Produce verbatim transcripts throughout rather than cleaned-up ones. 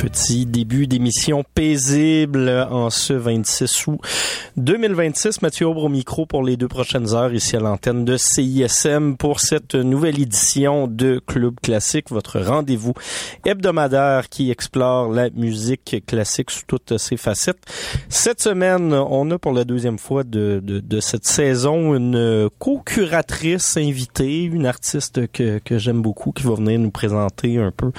Petit début d'émission paisible en ce vingt-six août deux mille vingt-six. Mathieu Aubre au micro pour les deux prochaines heures ici à l'antenne de C I S M pour cette nouvelle édition de Club Classique, votre rendez-vous hebdomadaire qui explore la musique classique sous toutes ses facettes. Cette semaine, on a pour la deuxième fois de, de, de cette saison une co-curatrice invitée, une artiste que, que j'aime beaucoup qui va venir nous présenter un peu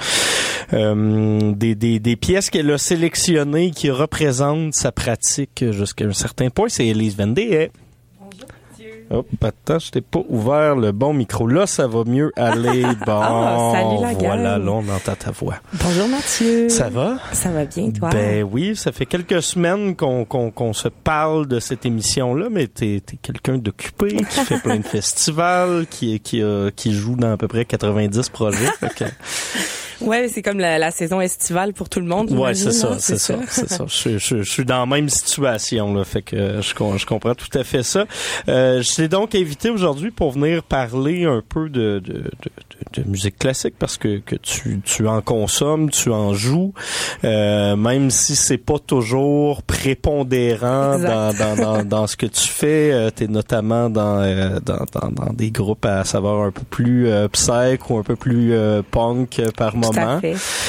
Euh, des, des, des pièces qu'elle a sélectionnées qui représentent sa pratique jusqu'à un certain point. C'est Élise Vendée. Bonjour, Mathieu. Hop, attends, je t'ai pas ouvert le bon micro. Là, ça va mieux aller. Bon, ah, salut la gang. Voilà, là, on entend ta voix. Bonjour, Mathieu. Ça va? Ça va bien, toi? Ben oui, ça fait quelques semaines qu'on, qu'on, qu'on se parle de cette émission-là, mais t'es, t'es quelqu'un d'occupé, qui fait plein de festivals, qui, qui, a, qui joue dans à peu près quatre-vingt-dix projets. Fait que... Ouais, c'est comme la, la saison estivale pour tout le monde. Ouais, c'est ça, hein, c'est, c'est ça, c'est ça. Je, je, je suis dans la même situation là, fait que je, je comprends tout à fait ça. Euh, je t'ai donc invité aujourd'hui pour venir parler un peu de, de, de, de musique classique parce que que tu, tu en consommes, tu en joues, euh, même si c'est pas toujours prépondérant dans, dans, dans, dans ce que tu fais. Euh, t'es notamment dans, euh, dans, dans, dans des groupes à savoir un peu plus euh, psych ou un peu plus euh, punk euh, par moment. Moment.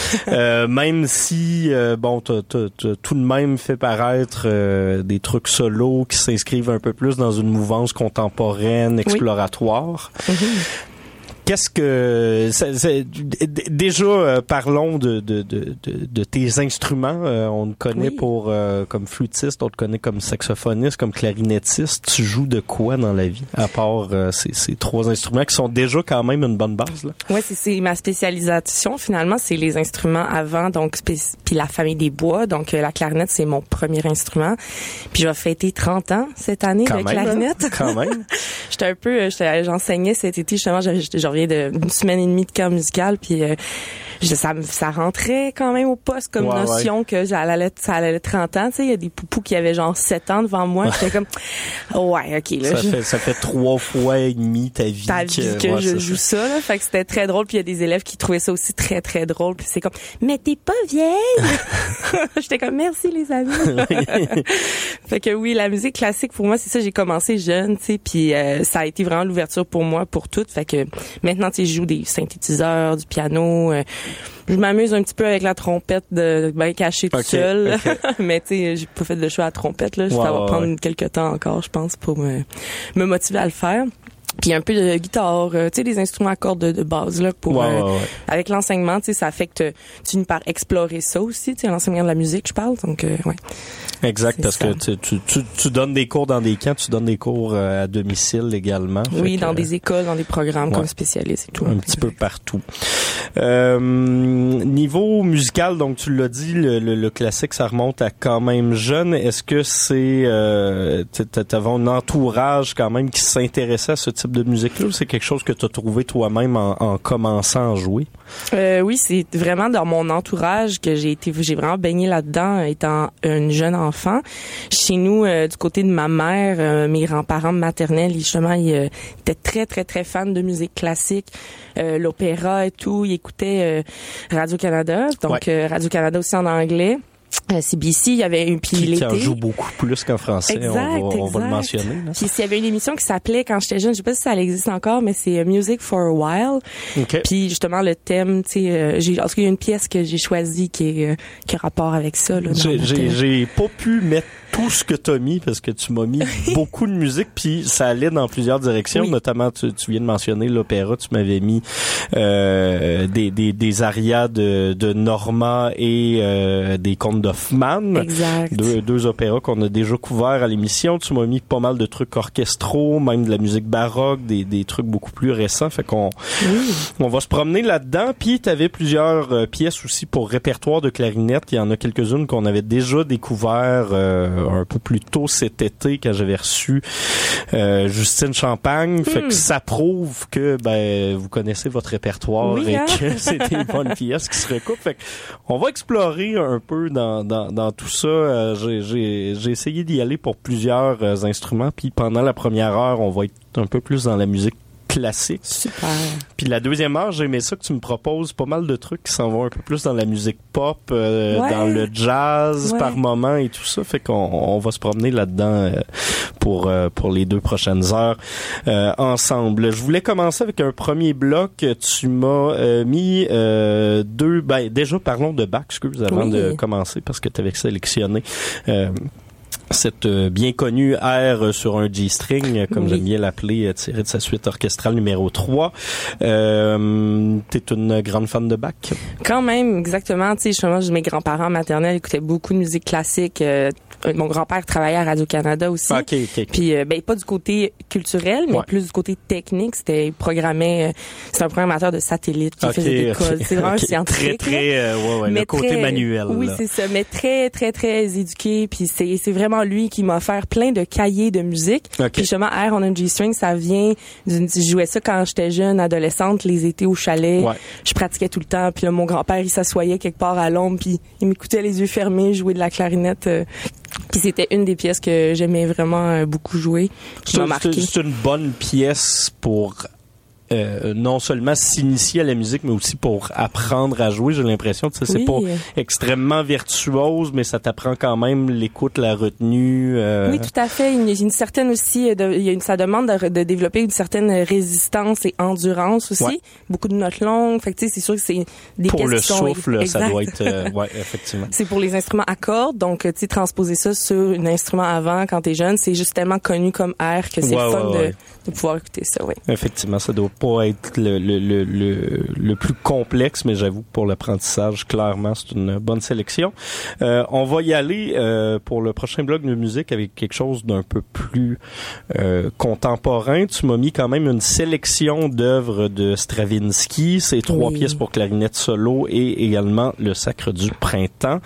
euh, même si euh, bon t'as, t'as, t'as tout de même fait paraître euh, des trucs solos qui s'inscrivent un peu plus dans une mouvance contemporaine, exploratoire. Oui. Mm-hmm. Qu'est-ce que c'est, c'est, déjà euh, parlons de, de de de de tes instruments. Euh, on te connaît oui. pour euh, comme flûtiste, on te connaît comme saxophoniste, comme clarinettiste. Tu joues de quoi dans la vie à part euh, ces ces trois instruments qui sont déjà quand même une bonne base là? Ouais, c'est c'est ma spécialisation finalement, c'est les instruments avant donc puis la famille des bois. Donc euh, la clarinette c'est mon premier instrument. Puis je vais fêter trente ans cette année quand de même, clarinette. Hein? Quand même. J'étais un peu j'étais, j'enseignais cet été justement, j'étais genre d'une semaine et demie de camp musical puis euh, je, ça ça rentrait quand même au poste comme ouais, notion ouais. que ça allait ça allait trente ans, tu sais, il y a des poupous qui avaient genre sept ans devant moi, j'étais comme ouais, OK là. Ça je... fait ça fait trois fois et demi ta vie ta vie que, que ouais, je joue ça. ça là, fait que c'était très drôle puis il y a des élèves qui trouvaient ça aussi très très drôle puis c'est comme mais t'es pas vieille. J'étais comme merci les amis. Fait que oui, la musique classique pour moi c'est ça, j'ai commencé jeune, tu sais, puis euh, ça a été vraiment l'ouverture pour moi pour tout, fait que maintenant tu sais je joue des synthétiseurs, du piano, euh, je m'amuse un petit peu avec la trompette de bien cachée tout okay, seul. Okay. Mais tu sais, j'ai pas fait de choix à la trompette là, wow, ça va prendre ouais. quelques temps encore, je pense, pour me me motiver à le faire. Puis un peu de guitare, euh, tu sais, des instruments à cordes de, de base là pour ouais, euh, ouais, ouais. avec l'enseignement, tu sais, ça fait que tu finis par explorer ça aussi, tu sais, l'enseignement de la musique, je parle, donc euh, ouais. Exact, c'est parce ça. que tu, tu tu donnes des cours dans des camps, tu donnes des cours euh, à domicile également. Oui, que, dans des écoles, dans des programmes ouais. comme spécialistes et tout. Un hein. petit peu partout. Euh, niveau musical, donc tu l'as dit, le, le, le classique, ça remonte à quand même jeune. Est-ce que c'est euh, t'avais un entourage quand même qui s'intéressait à ce type de musique-là ou c'est quelque chose que tu as trouvé toi-même en, en commençant à jouer? Euh, oui, c'est vraiment dans mon entourage que j'ai été, j'ai vraiment baigné là-dedans étant une jeune enfant. Chez nous, euh, du côté de ma mère, euh, mes grands-parents maternels, justement, ils euh, étaient très, très, très fans de musique classique, euh, l'opéra et tout. Ils écoutaient euh, Radio-Canada, donc ouais. euh, Radio-Canada aussi en anglais. Euh, C B C, il y avait une puis qui, l'été. Qui en joue beaucoup plus qu'en français, exact, on, va, on va le mentionner. Là. Puis s'il y avait une émission qui s'appelait, quand j'étais jeune, je sais pas si ça existe encore, mais c'est Music for a While. Okay. Puis justement, le thème, tu sais, euh, j'ai, parce qu'il y a une pièce que j'ai choisie qui est, euh, qui a rapport avec ça. Là, j'ai, j'ai, j'ai pas pu mettre tout ce que t'as mis parce que tu m'as mis beaucoup de musique puis ça allait dans plusieurs directions, oui. Notamment tu, tu viens de mentionner l'opéra, tu m'avais mis euh, des, des, des arias de, de Norma et euh, des contes d'Hoffmann. Exact. Deux, deux opéras qu'on a déjà couverts à l'émission. Tu m'as mis pas mal de trucs orchestraux, même de la musique baroque, des, des trucs beaucoup plus récents. Fait qu'on oui. on va se promener là-dedans. Puis t'avais plusieurs euh, pièces aussi pour répertoire de clarinette. Il y en a quelques-unes qu'on avait déjà découvert euh, un peu plus tôt cet été quand j'avais reçu euh, Justine Champagne. Hmm. Fait que ça prouve que ben vous connaissez votre répertoire oui, et hein? que c'est des bonnes pièces qui se recoupent. Fait que on va explorer un peu dans dans, dans tout ça. Euh, j'ai, j'ai j'ai essayé d'y aller pour plusieurs euh, instruments. Puis pendant la première heure, on va être un peu plus dans la musique classique. Super. Puis la deuxième heure, j'ai aimé ça que tu me proposes pas mal de trucs qui s'en vont un peu plus dans la musique pop, euh, ouais. dans le jazz ouais. par moment et tout ça. Fait qu'on on va se promener là-dedans euh, pour euh, pour les deux prochaines heures euh, ensemble. Je voulais commencer avec un premier bloc. Tu m'as euh, mis euh, deux... Ben, déjà, parlons de Bach, excuse, avant oui. de commencer, parce que tu avais sélectionné... Euh, cette euh, bien connue air sur un G-string, comme oui. j'aime bien l'appeler, tirée de sa suite orchestrale numéro trois. Euh, t'es une grande fan de Bach? Quand même, exactement. Tu sais, justement, mes grands-parents maternels écoutaient beaucoup de musique classique. Euh, mon grand-père travaillait à Radio-Canada aussi. OK, OK. Puis, euh, ben, pas du côté culturel, mais ouais. plus du côté technique. C'était, il programmait, euh, c'est un programmateur de satellite qui okay, faisait des okay, codes. C'est vraiment okay. scientifique. Très, très, euh, ouais, ouais, mais le côté très, manuel. Oui, là. c'est ça. Mais très, très, très éduqué. Puis c'est, c'est vraiment lui qui m'a offert plein de cahiers de musique. Okay. Puis justement, Air on a G-string, ça vient d'une, je jouais ça quand j'étais jeune, adolescente, les étés au chalet. Ouais. Je pratiquais tout le temps. Puis là, mon grand-père, il s'assoyait quelque part à l'ombre, puis il m'écoutait les yeux fermés, jouer de la clarinette. Euh, puis c'était une des pièces que j'aimais vraiment euh, beaucoup jouer. Qui m'a marqué. C'est une bonne pièce pour Euh, non seulement s'initier à la musique, mais aussi pour apprendre à jouer. J'ai l'impression que ça, c'est oui. pas extrêmement virtuose, mais ça t'apprend quand même l'écoute, la retenue. Euh... Oui, tout à fait. Il y a une certaine aussi, de, il y a une, ça demande de, de développer une certaine résistance et endurance aussi. Ouais. Beaucoup de notes longues. Fait que tu sais, c'est sûr que c'est des pour pièces le qui sont souffle, exact. Ça doit être, euh, ouais, effectivement. C'est pour les instruments à cordes. Donc, tu sais, transposer ça sur un instrument avant quand t'es jeune, c'est juste tellement connu comme air que c'est ouais, le fun ouais, ouais. De, de pouvoir écouter ça, oui. Effectivement, ça doit pas être le, le, le, le, le plus complexe, mais j'avoue que pour l'apprentissage, clairement, c'est une bonne sélection. Euh, on va y aller euh, pour le prochain bloc de musique avec quelque chose d'un peu plus euh, contemporain. Tu m'as mis quand même une sélection d'œuvres de Stravinsky, ces trois oui. pièces pour clarinette solo et également le Sacre du printemps.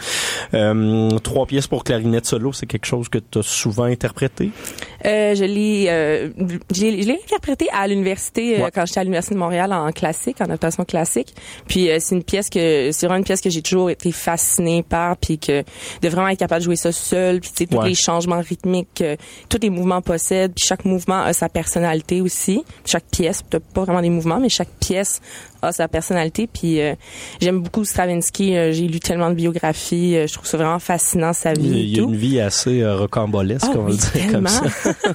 Euh, trois pièces pour clarinette solo, c'est quelque chose que tu as souvent interprété? Euh, je l'ai, euh, je l'ai, je l'ai interprété à l'université ouais. euh, quand j'étais à l'université de Montréal en classique, en notation classique. Puis euh, c'est une pièce que, c'est vraiment une pièce que j'ai toujours été fascinée par, puis que de vraiment être capable de jouer ça seul, puis tu sais tous ouais. les changements rythmiques, euh, tous les mouvements possèdent, puis chaque mouvement a sa personnalité aussi. Chaque pièce, peut-être pas vraiment des mouvements, mais chaque pièce a sa personnalité. Puis euh, j'aime beaucoup Stravinsky. Euh, j'ai lu tellement de biographies. Euh, je trouve ça vraiment fascinant sa vie. Il y a, et tout. une vie assez euh, rocambolesque, oh, on va oui, dire tellement. comme ça.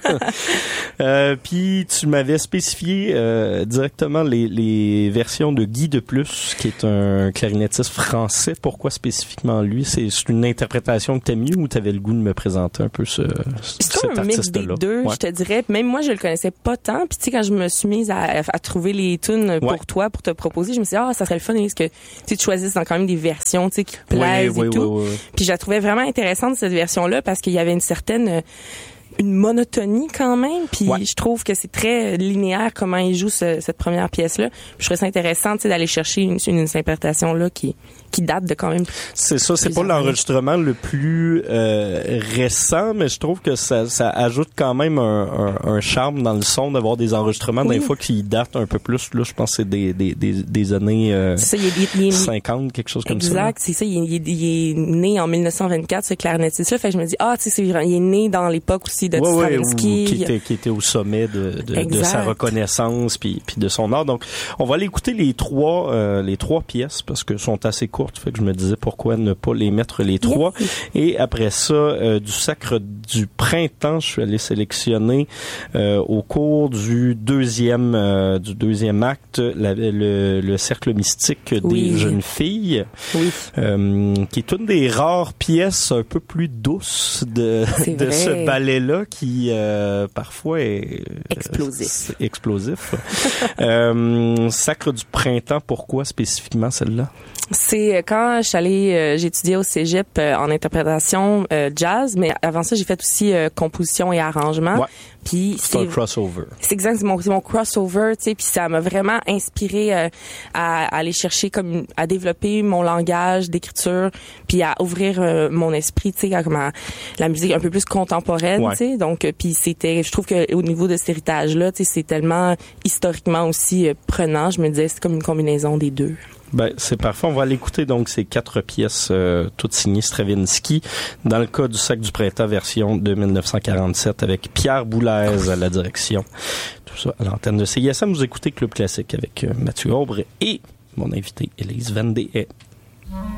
euh, puis tu m'avais spécifié euh, directement les, les versions de Guy Deplus, qui est un clarinettiste français. Pourquoi spécifiquement lui? C'est une interprétation que t'aimes mieux ou t'avais le goût de me présenter un peu ce, cet artiste-là? C'est un mix des deux, ouais. je te dirais. Même moi, je le connaissais pas tant. Puis tu sais, quand je me suis mise à, à trouver les tunes pour ouais. toi, pour te proposer, je me suis dit, ah, ça serait le fun, parce que tu choisisses dans quand même des versions, tu sais, qui plaisent oui, et oui, tout. Oui, oui, oui. Puis je la trouvais vraiment intéressante, cette version-là, parce qu'il y avait une certaine, une monotonie quand même. Puis ouais. je trouve que c'est très linéaire comment il joue ce, cette première pièce-là. Puis je trouvais ça intéressant, tu sais, d'aller chercher une, une, une interprétation-là qui, qui date de quand même. C'est ça, c'est pas l'enregistrement le plus euh, récent, mais je trouve que ça, ça ajoute quand même un, un, un charme dans le son d'avoir des enregistrements oui. des fois qui datent un peu plus. Là, je pense que c'est des, des, des, des années euh, ça, il est, il est, cinquante, quelque chose comme exact, ça. Exact, c'est ça. Il est, il est né en dix-neuf cent vingt-quatre, ce clarinettiste-là. Fait que je me dis, ah, tu sais, il est né dans l'époque aussi de ouais, Stravinsky. Ouais, qui, était, qui était au sommet de, de, de sa reconnaissance puis, puis de son art. Donc, on va aller écouter les trois, euh, les trois pièces parce que sont assez courtes. Fait que je me disais pourquoi ne pas les mettre les trois. Yes. Et après ça, euh, du Sacre du printemps, je suis allé sélectionner euh, au cours du deuxième, euh, du deuxième acte, la, le, le cercle mystique des oui. jeunes filles, oui. euh, qui est une des rares pièces un peu plus douces de, de ce ballet-là, qui euh, parfois est explosif. Euh, explosif. euh, Sacre du printemps, pourquoi spécifiquement celle-là? C'est quand je suis allée, euh, j'ai étudié au cégep euh, en interprétation euh, jazz, mais avant ça, j'ai fait aussi euh, composition et arrangement. Ouais. Puis c'est un crossover. C'est exact, c'est mon, c'est mon crossover, tu sais, puis ça m'a vraiment inspiré euh, à, à aller chercher comme à développer mon langage d'écriture, puis à ouvrir euh, mon esprit, tu sais, à, comme à, la musique un peu plus contemporaine, ouais. tu sais. Donc euh, puis c'était, je trouve que au niveau de cet héritage là, tu sais, c'est tellement historiquement aussi euh, prenant. Je me disais c'est comme une combinaison des deux. Ben, c'est parfait. On va l'écouter, donc, ces quatre pièces, euh, toutes signées Stravinsky, dans le cas du Sac du Printemps, version de dix-neuf cent quarante-sept, avec Pierre Boulez à la direction. Tout ça à l'antenne de C I S M. Vous écoutez Club Classique avec euh, Mathieu Aubre et mon invité, Élise Van Dee.